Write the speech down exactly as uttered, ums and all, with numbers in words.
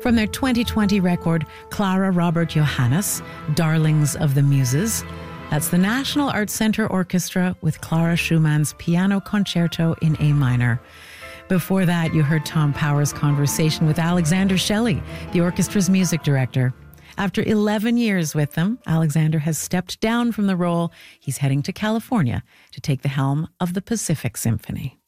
from their twenty twenty record, Clara Robert Johannes, Darlings of the Muses. That's the National Arts Centre Orchestra with Clara Schumann's Piano Concerto in A minor. Before that, you heard Tom Power's conversation with Alexander Shelley, the orchestra's music director. After eleven years with them, Alexander has stepped down from the role. He's heading to California to take the helm of the Pacific Symphony.